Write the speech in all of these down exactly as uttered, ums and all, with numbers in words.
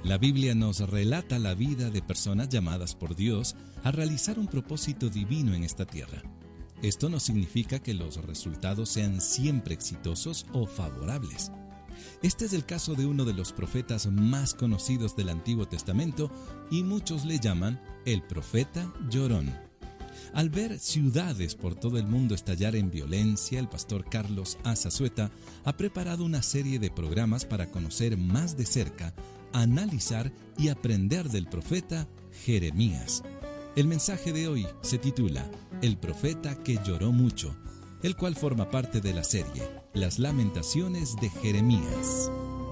La Biblia nos relata la vida de personas llamadas por Dios a realizar un propósito divino en esta tierra. Esto no significa que los resultados sean siempre exitosos o favorables. Este es el caso de uno de los profetas más conocidos del Antiguo Testamento y muchos le llaman el profeta llorón. Al ver ciudades por todo el mundo estallar en violencia, el pastor Carlos Azazueta ha preparado una serie de programas para conocer más de cerca, analizar y aprender del profeta Jeremías. El mensaje de hoy se titula El profeta que lloró mucho, el cual forma parte de la serie Las Lamentaciones de Jeremías.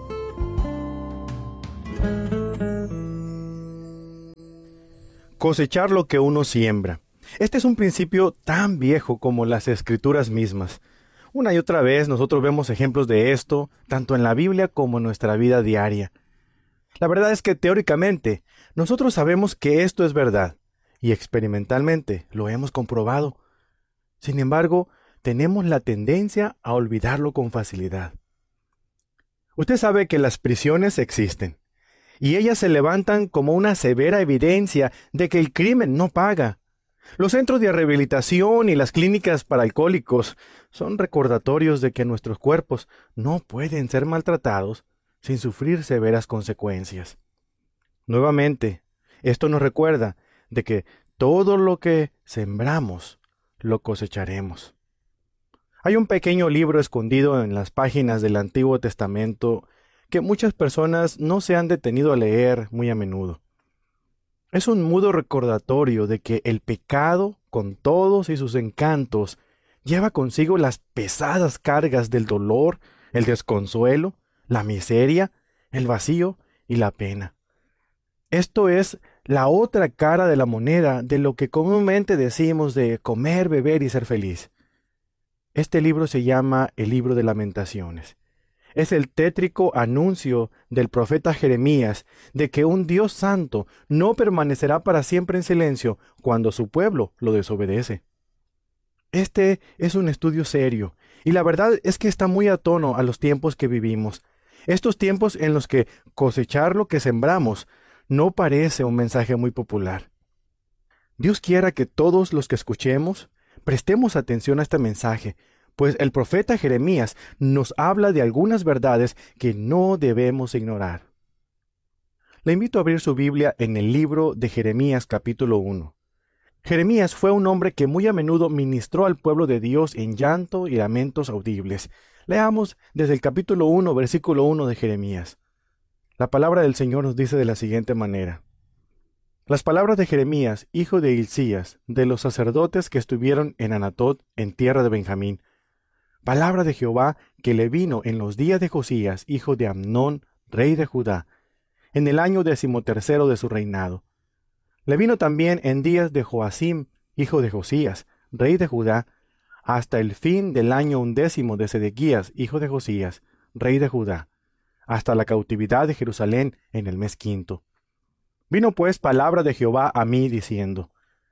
Cosechar lo que uno siembra. Este es un principio tan viejo como las Escrituras mismas. Una y otra vez nosotros vemos ejemplos de esto, tanto en la Biblia como en nuestra vida diaria. La verdad es que teóricamente nosotros sabemos que esto es verdad, y experimentalmente lo hemos comprobado. Sin embargo, tenemos la tendencia a olvidarlo con facilidad. Usted sabe que las prisiones existen, y ellas se levantan como una severa evidencia de que el crimen no paga. Los centros de rehabilitación y las clínicas para alcohólicos son recordatorios de que nuestros cuerpos no pueden ser maltratados sin sufrir severas consecuencias. Nuevamente, esto nos recuerda de que todo lo que sembramos, lo cosecharemos. Hay un pequeño libro escondido en las páginas del Antiguo Testamento que muchas personas no se han detenido a leer muy a menudo. Es un mudo recordatorio de que el pecado, con todos y sus encantos, lleva consigo las pesadas cargas del dolor, el desconsuelo, la miseria, el vacío y la pena. Esto es la otra cara de la moneda de lo que comúnmente decimos de comer, beber y ser feliz. Este libro se llama el Libro de Lamentaciones. Es el tétrico anuncio del profeta Jeremías de que un Dios santo no permanecerá para siempre en silencio cuando su pueblo lo desobedece. Este es un estudio serio, y la verdad es que está muy a tono a los tiempos que vivimos. Estos tiempos en los que cosechar lo que sembramos no parece un mensaje muy popular. Dios quiera que todos los que escuchemos prestemos atención a este mensaje, pues el profeta Jeremías nos habla de algunas verdades que no debemos ignorar. Le invito a abrir su Biblia en el libro de Jeremías capítulo uno. Jeremías fue un hombre que muy a menudo ministró al pueblo de Dios en llanto y lamentos audibles. Leamos desde el capítulo uno, versículo uno de Jeremías. La palabra del Señor nos dice de la siguiente manera. Las palabras de Jeremías, hijo de Hilcías, de los sacerdotes que estuvieron en Anatot, en tierra de Benjamín. Palabra de Jehová que le vino en los días de Josías, hijo de Amnón, rey de Judá, en el año decimotercero de su reinado. Le vino también en días de Joacim, hijo de Josías, rey de Judá, hasta el fin del año undécimo de Sedequías, hijo de Josías, rey de Judá, hasta la cautividad de Jerusalén en el mes quinto. Vino pues palabra de Jehová a mí, diciendo,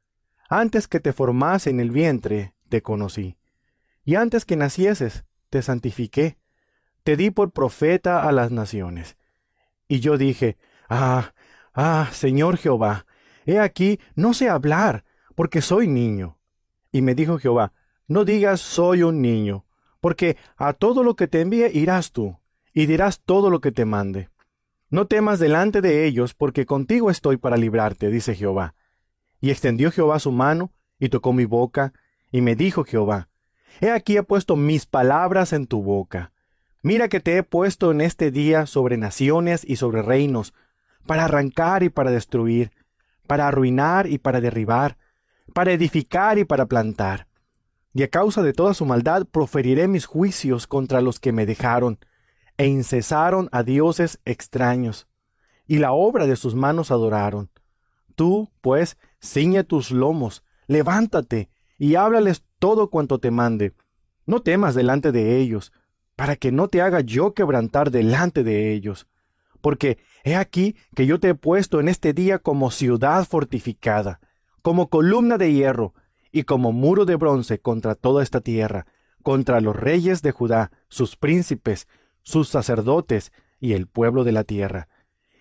Antes que te formase en el vientre, te conocí, y antes que nacieses, te santifiqué, te di por profeta a las naciones. Y yo dije, Ah, ah, Señor Jehová, he aquí, no sé hablar, porque soy niño. Y me dijo Jehová, no digas soy un niño, porque a todo lo que te envíe irás tú, y dirás todo lo que te mande. No temas delante de ellos, porque contigo estoy para librarte, dice Jehová. Y extendió Jehová su mano, y tocó mi boca, y me dijo Jehová, he aquí he puesto mis palabras en tu boca. Mira que te he puesto en este día sobre naciones y sobre reinos, para arrancar y para destruir, para arruinar y para derribar, para edificar y para plantar. Y a causa de toda su maldad proferiré mis juicios contra los que me dejaron, e incesaron a dioses extraños, y la obra de sus manos adoraron. Tú, pues, ciñe tus lomos, levántate, y háblales todo cuanto te mande. No temas delante de ellos, para que no te haga yo quebrantar delante de ellos. Porque he aquí que yo te he puesto en este día como ciudad fortificada, como columna de hierro, y como muro de bronce contra toda esta tierra, contra los reyes de Judá, sus príncipes, sus sacerdotes y el pueblo de la tierra.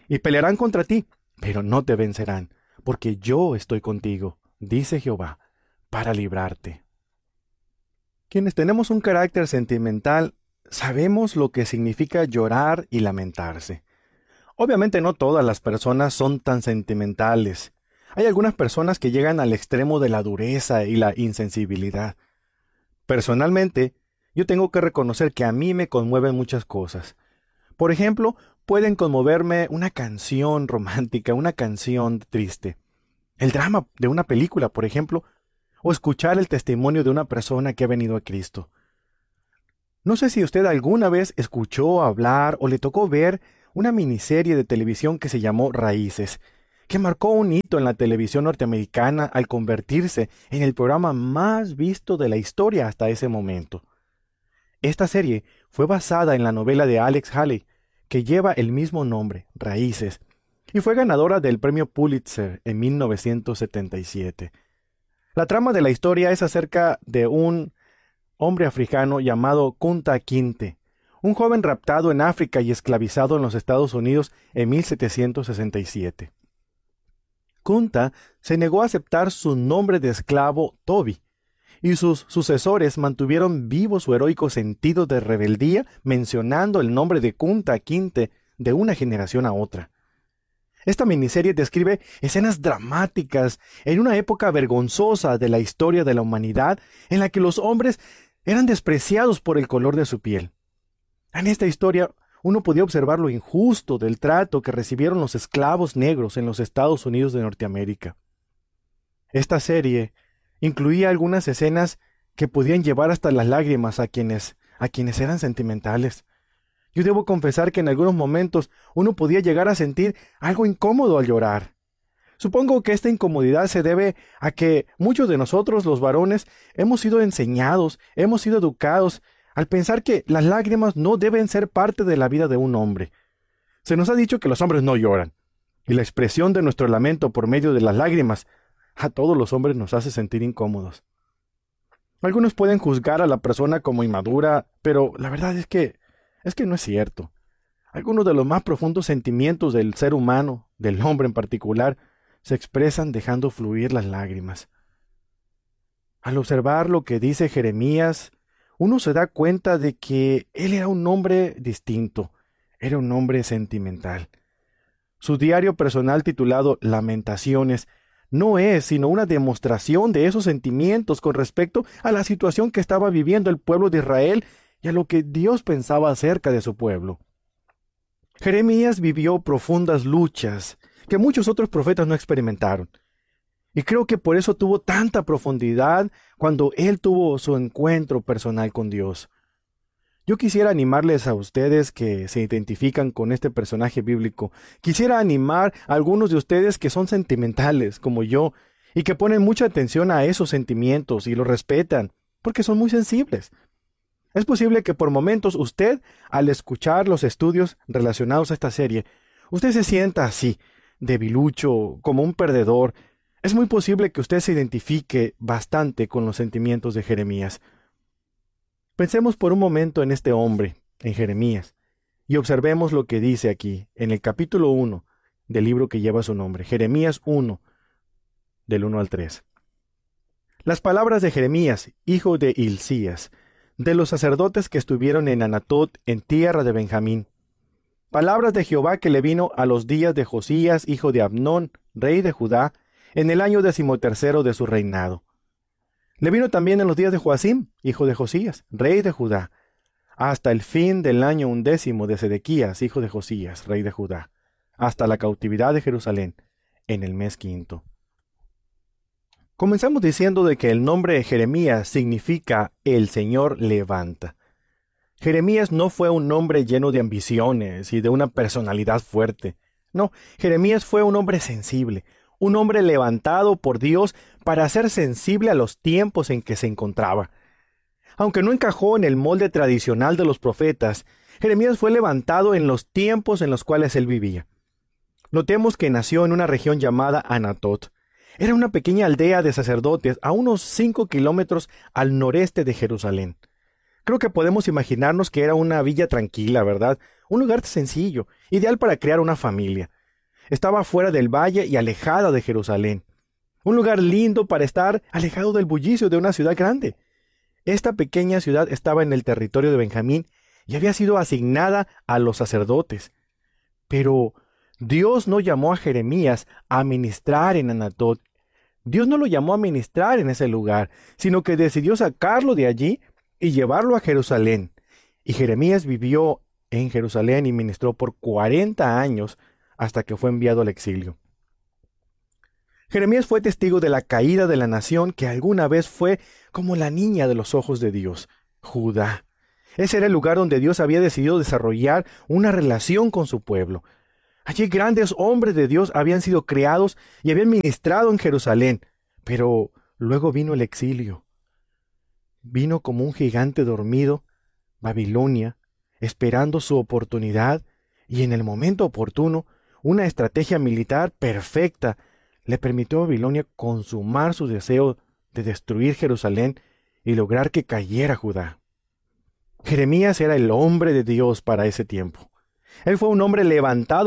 y pelearán contra ti, pero no te vencerán, porque yo estoy contigo, dice Jehová, para librarte. Quienes tenemos un carácter sentimental, sabemos lo que significa llorar y lamentarse. Obviamente no todas las personas son tan sentimentales. Hay algunas personas que llegan al extremo de la dureza y la insensibilidad. Personalmente, yo tengo que reconocer que a mí me conmueven muchas cosas. Por ejemplo, pueden conmoverme una canción romántica, una canción triste. El drama de una película, por ejemplo, o escuchar el testimonio de una persona que ha venido a Cristo. No sé si usted alguna vez escuchó hablar o le tocó ver una miniserie de televisión que se llamó Raíces, que marcó un hito en la televisión norteamericana al convertirse en el programa más visto de la historia hasta ese momento. Esta serie fue basada en la novela de Alex Haley, que lleva el mismo nombre, Raíces, y fue ganadora del premio Pulitzer en mil novecientos setenta y siete. La trama de la historia es acerca de un hombre africano llamado Kunta Kinte, un joven raptado en África y esclavizado en los Estados Unidos en mil setecientos sesenta y siete. Kunta se negó a aceptar su nombre de esclavo Toby, y sus sucesores mantuvieron vivo su heroico sentido de rebeldía mencionando el nombre de Kunta Kinte de una generación a otra. Esta miniserie describe escenas dramáticas en una época vergonzosa de la historia de la humanidad en la que los hombres eran despreciados por el color de su piel. En esta historia uno podía observar lo injusto del trato que recibieron los esclavos negros en los Estados Unidos de Norteamérica. Esta serie incluía algunas escenas que podían llevar hasta las lágrimas a quienes, a quienes eran sentimentales. Yo debo confesar que en algunos momentos uno podía llegar a sentir algo incómodo al llorar. Supongo que esta incomodidad se debe a que muchos de nosotros, los varones, hemos sido enseñados, hemos sido educados al pensar que las lágrimas no deben ser parte de la vida de un hombre. Se nos ha dicho que los hombres no lloran, y la expresión de nuestro lamento por medio de las lágrimas a todos los hombres nos hace sentir incómodos. Algunos pueden juzgar a la persona como inmadura, pero la verdad es que Es que no es cierto. Algunos de los más profundos sentimientos del ser humano, del hombre en particular, se expresan dejando fluir las lágrimas. Al observar lo que dice Jeremías, uno se da cuenta de que él era un hombre distinto, era un hombre sentimental. Su diario personal titulado Lamentaciones no es sino una demostración de esos sentimientos con respecto a la situación que estaba viviendo el pueblo de Israel y a lo que Dios pensaba acerca de su pueblo. Jeremías vivió profundas luchas que muchos otros profetas no experimentaron. Y creo que por eso tuvo tanta profundidad cuando él tuvo su encuentro personal con Dios. Yo quisiera animarles a ustedes que se identifican con este personaje bíblico. Quisiera animar a algunos de ustedes que son sentimentales, como yo, y que ponen mucha atención a esos sentimientos y los respetan, porque son muy sensibles. Es posible que por momentos usted, al escuchar los estudios relacionados a esta serie, usted se sienta así, debilucho, como un perdedor. Es muy posible que usted se identifique bastante con los sentimientos de Jeremías. Pensemos por un momento en este hombre, en Jeremías, y observemos lo que dice aquí, en el capítulo uno del libro que lleva su nombre, Jeremías uno, del uno al tres. Las palabras de Jeremías, hijo de Hilcías, de los sacerdotes que estuvieron en Anatot, en tierra de Benjamín. Palabras de Jehová que le vino a los días de Josías, hijo de Abnón, rey de Judá, en el año decimotercero de su reinado. Le vino también en los días de Joacim, hijo de Josías, rey de Judá, hasta el fin del año undécimo de Sedequías, hijo de Josías, rey de Judá, hasta la cautividad de Jerusalén, en el mes quinto. Comenzamos diciendo de que el nombre de Jeremías significa el Señor levanta. Jeremías no fue un hombre lleno de ambiciones y de una personalidad fuerte. No, Jeremías fue un hombre sensible, un hombre levantado por Dios para ser sensible a los tiempos en que se encontraba. Aunque no encajó en el molde tradicional de los profetas, Jeremías fue levantado en los tiempos en los cuales él vivía. Notemos que nació en una región llamada Anatot. Era una pequeña aldea de sacerdotes a unos cinco kilómetros al noreste de Jerusalén. Creo que podemos imaginarnos que era una villa tranquila, ¿verdad? Un lugar sencillo, ideal para crear una familia. Estaba fuera del valle y alejada de Jerusalén. Un lugar lindo para estar alejado del bullicio de una ciudad grande. Esta pequeña ciudad estaba en el territorio de Benjamín y había sido asignada a los sacerdotes. Pero Dios no llamó a Jeremías a ministrar en Anatot. Dios no lo llamó a ministrar en ese lugar, sino que decidió sacarlo de allí y llevarlo a Jerusalén. Y Jeremías vivió en Jerusalén y ministró por cuarenta años hasta que fue enviado al exilio. Jeremías fue testigo de la caída de la nación que alguna vez fue como la niña de los ojos de Dios, Judá. Ese era el lugar donde Dios había decidido desarrollar una relación con su pueblo. Allí grandes hombres de Dios habían sido creados y habían ministrado en Jerusalén, pero luego vino el exilio. Vino como un gigante dormido, Babilonia, esperando su oportunidad, y en el momento oportuno, una estrategia militar perfecta le permitió a Babilonia consumar su deseo de destruir Jerusalén y lograr que cayera Judá. Jeremías era el hombre de Dios para ese tiempo. Él fue un hombre levantado